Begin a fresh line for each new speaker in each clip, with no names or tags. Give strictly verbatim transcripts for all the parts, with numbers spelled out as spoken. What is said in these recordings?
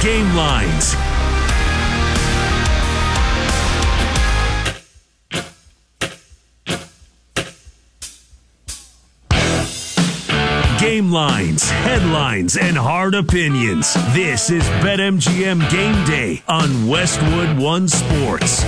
Game Lines. Game lines, headlines, and hard opinions. This is BetMGM Game Day on Westwood One Sports.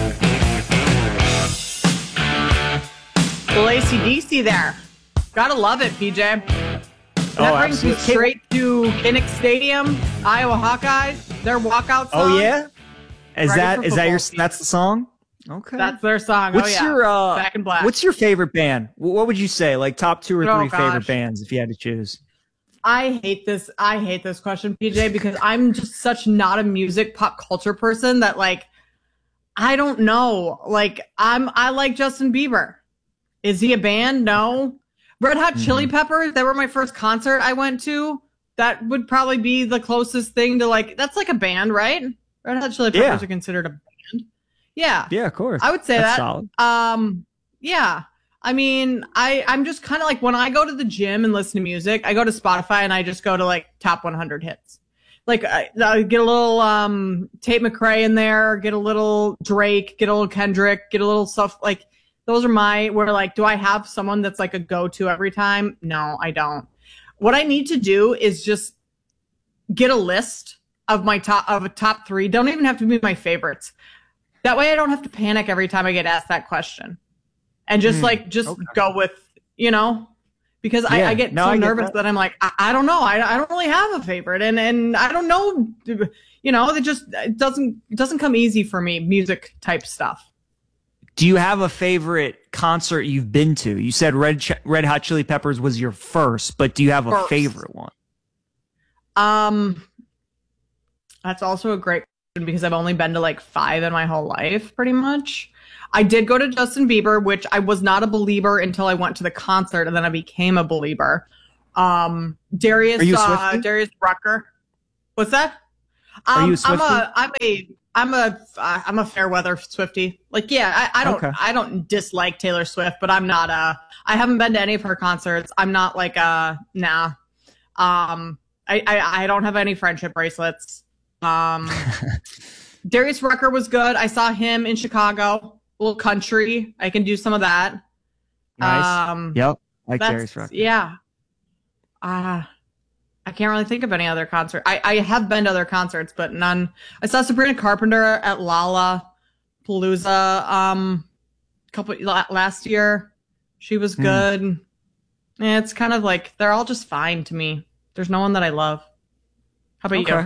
Well, A C D C there. Gotta love it, P J. That
oh,
brings me straight to Kinnick Stadium, Iowa Hawkeyes. Their walkout song.
Oh yeah, is
Ready
that is that your
season.
that's the song? Okay,
That's their song.
What's
oh yeah,
your uh,
Back in Black.
What's your favorite band? What would you say? Like top two or
Oh,
three
gosh.
favorite bands if you had to choose?
I hate this. I hate this question, P J, because I'm just such not a music pop culture person that like I don't know. Like I'm I like Justin Bieber. Is he a band? No. Red Hot Chili Peppers, they were my first concert I went to. That would probably be the closest thing to like that's like a band, right? Red Hot Chili Peppers
Yeah.
are considered a band. Yeah.
Yeah, of course.
I would say
That's
that.
solid.
Um, yeah. I mean, I, I'm just kind of like when I go to the gym and listen to music, I go to Spotify and I just go to like top one hundred hits. Like I, I get a little um, Tate McRae in there, get a little Drake, get a little Kendrick, get a little stuff. Like those are my, where like, do I have someone that's like a go-to every time? No, I don't. What I need to do is just get a list of my top, of a top three. Don't even have to be my favorites. That way I don't have to panic every time I get asked that question. And just
Mm,
like, just
okay.
go with, you know, because I,
Yeah,
I get
no,
so
I get
nervous
that.
that. I'm like, I, I don't know. I, I don't really have a favorite. And, and I don't know, you know, it just it doesn't, it doesn't come easy for me, music type stuff.
Do you have a favorite concert you've been to? You said Red Ch- Red Hot Chili Peppers was your first, but do you have a
First.
favorite one?
Um, that's also a great question because I've only been to like five in my whole life, pretty much. I did go to Justin Bieber, which I was not a believer until I went to the concert, and then I became a believer. Um, Darius,
Are you a
uh,
Swiftie?
Darius Rucker. What's that?
Are
Um,
you a
I'm
Swiftie?
a, I'm a, I'm a, I'm a fair weather Swiftie. Like, yeah, I, I don't,
Okay.
I don't dislike Taylor Swift, but I'm not a. I haven't been to any of her concerts. I'm not like a nah. Um, I, I, I don't have any friendship bracelets. Um, Darius Rucker was good. I saw him in Chicago. A little country. I can do some of that.
Nice.
Um,
Yep. Like
that's-
Darius Rucker.
Yeah. Uh, I can't really think of any other concert. I, I have been to other concerts, but none. I saw Sabrina Carpenter at Lolla Palooza um, a couple la- last year. She was
Hmm.
good. Yeah, it's kind of like they're all just fine to me. There's no one that I love. How about
Okay.
you?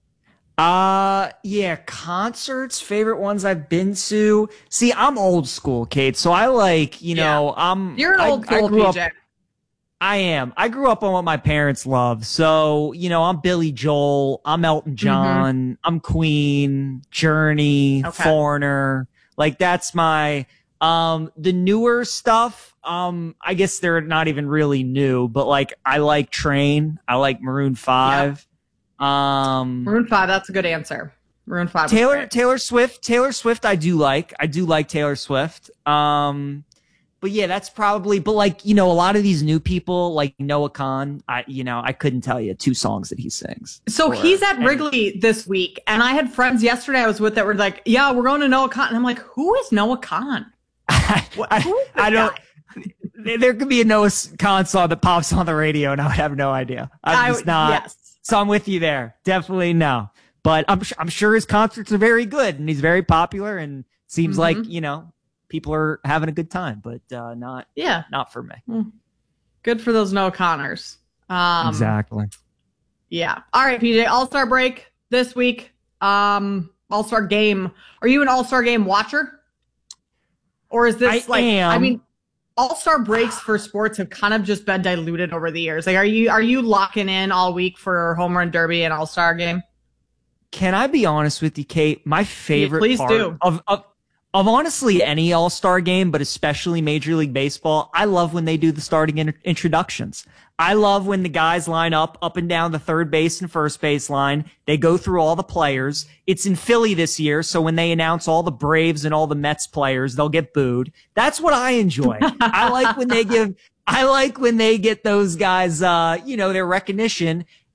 Uh, yeah, concerts, favorite ones I've been to. See, I'm old school, Kate, so I like, you
Yeah.
know, I'm.
You're an
I-
old
I
school
grew
P
up-
J.
I am. I grew up on what my parents love. So, you know, I'm Billy Joel, I'm Elton John, I'm Queen, Journey,
Okay.
Foreigner. Like that's my um the newer stuff. Um I guess they're not even really new, but like I like Train, I like Maroon five. Um
Maroon five, that's a good answer. Maroon five. was
Taylor
great.
Taylor Swift, Taylor Swift I do like. I do like Taylor Swift. Um But yeah, that's probably, but like, you know, a lot of these new people, like Noah Khan, I, you know, I couldn't tell you two songs that he sings.
So
Or-
he's at
and-
Wrigley this week, and I had friends yesterday I was with that were like, yeah, we're going to Noah Khan. And I'm like, who is Noah Khan? What-
I,
who is this
I don't,
guy?
there- there could be a Noah Khan song that pops on the radio and I would have no idea. I'm
I-
just not,
Yes.
so I'm with you there. Definitely no. But I'm, su- I'm sure his concerts are very good and he's very popular and seems
Mhm.
like, you know, people are having a good time, but uh, not,
Yeah.
not for me.
Good for those Noah Connors. Um,
Exactly.
Yeah. All right, P J. All Star break this week. Um, All Star game. Are you an All Star game watcher? Or is this
I
like?
am.
I mean, All Star breaks for sports have kind of just been diluted over the years. Like, are you are you locking in all week for Home Run Derby and All Star game?
Can I be honest with you, Kate? My favorite
please
part
do.
of, of of honestly any All-Star game, but especially Major League Baseball, I love when they do the starting in- introductions. I love when the guys line up up and down the third base and first base line. They go through all the players. It's in Philly this year, so when they announce all the Braves and all the Mets players, they'll get booed. That's what I enjoy. I like when they give I like when they get those guys uh, you know, their recognition.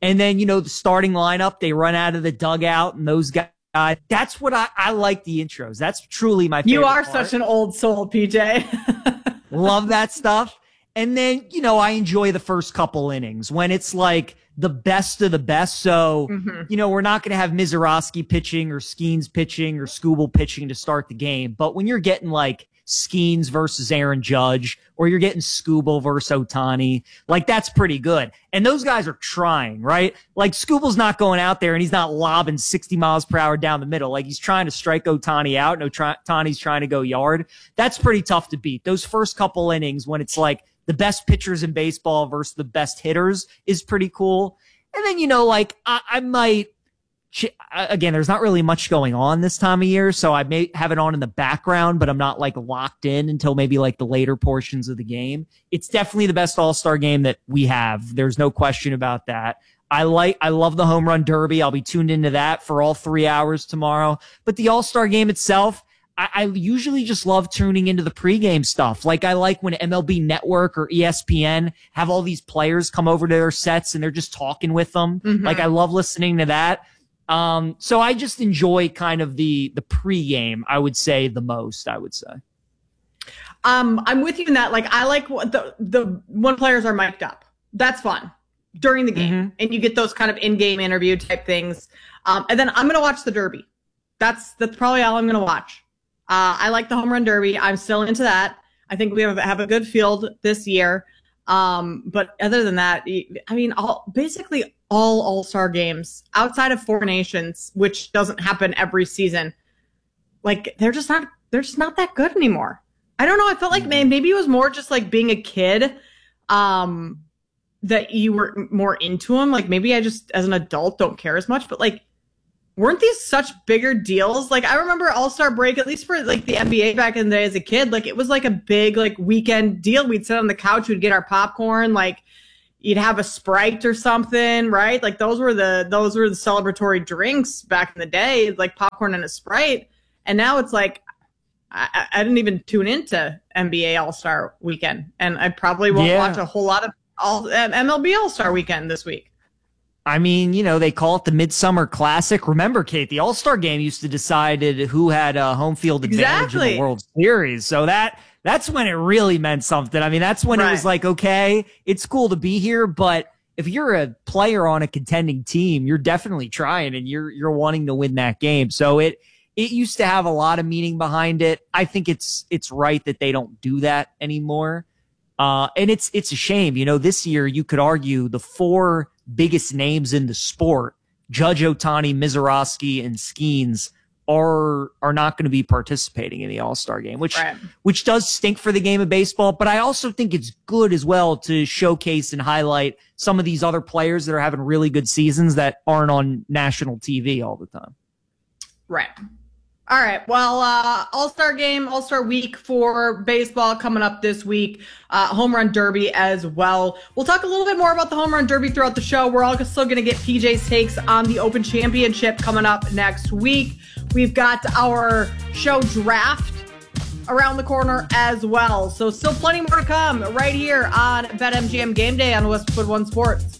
And then, you know, the starting lineup, they run out of the dugout and those guys. Uh, that's what I, I like the intros. That's truly my favorite
You are
part.
such an old soul, P J.
Love that stuff. And then, you know, I enjoy the first couple innings when it's like the best of the best. So, mm-hmm. you know, we're not going to have Mizorowski pitching or Skeens pitching or Skubal pitching to start the game. But when you're getting like Skeens versus Aaron Judge, or you're getting Skubal versus Ohtani, like that's pretty good. And those guys are trying, right? Like Skubal's not going out there and he's not lobbing sixty miles per hour down the middle. Like he's trying to strike Ohtani out and Ohtani's trying to go yard. That's pretty tough to beat. Those first couple innings when it's like the best pitchers in baseball versus the best hitters is pretty cool. And then, you know, like I, I might, again, there's not really much going on this time of year, so I may have it on in the background, but I'm not like locked in until maybe like the later portions of the game. It's definitely the best All-Star game that we have. There's no question about that. I like, I love the home run derby. I'll be tuned into that for all three hours tomorrow. But the All-Star game itself, I, I usually just love tuning into the pregame stuff. Like I like when M L B Network or E S P N have all these players come over to their sets and they're just talking with them. Mm-hmm. Like I love listening to that. Um, so I just enjoy kind of the, the pregame, I would say the most, I would say.
Um, I'm with you in that. Like, I like what the, the, when players are mic'd up, that's fun during the game. Mm-hmm. And you get those kind of in-game interview type things. Um, and then I'm going to watch the Derby. That's, that's probably all I'm going to watch. Uh, I like the home run derby. I'm still into that. I think we have, have a good field this year. Um, but other than that, I mean, all, basically all all-star games outside of Four Nations, which doesn't happen every season, like they're just not, they're just not that good anymore. I don't know. I felt like maybe, maybe it was more just like being a kid, um, that you were more into them. Like maybe I just, as an adult, don't care as much, but like, weren't these such bigger deals? Like I remember All-Star break, at least for like the N B A back in the day as a kid, like it was like a big like weekend deal. We'd sit on the couch, we'd get our popcorn, like you'd have a Sprite or something, right? Like those were the, those were the celebratory drinks back in the day, like popcorn and a Sprite. And now it's like, I, I didn't even tune into N B A All-Star weekend. And I probably won't yeah. watch a whole lot of all M L B All-Star weekend this week.
I mean, you know, they call it the Midsummer Classic. Remember, Kate, the All-Star Game used to decide who had a home field advantage exactly. in the World Series. So that that's when it really meant something. I mean, that's when right. it was like, okay, it's cool to be here, but if you're a player on a contending team, you're definitely trying and you're you're wanting to win that game. So it it used to have a lot of meaning behind it. I think it's it's right that they don't do that anymore. Uh, and it's it's a shame. You know, this year you could argue the four biggest names in the sport, Judge, Ohtani, Mizorowski, and Skeens, are are not going to be participating in the All-Star game, which right. which does stink for the game of baseball. But I also think it's good as well to showcase and highlight some of these other players that are having really good seasons that aren't on national T V all the time.
Right. All right. Well, uh, All-Star game, All-Star week for baseball coming up this week. Uh, home run derby as well. We'll talk a little bit more about the home run derby throughout the show. We're also going to get P J's takes on the Open Championship coming up next week. We've got our show draft around the corner as well. So still plenty more to come right here on BetMGM Game Day on Westwood One Sports.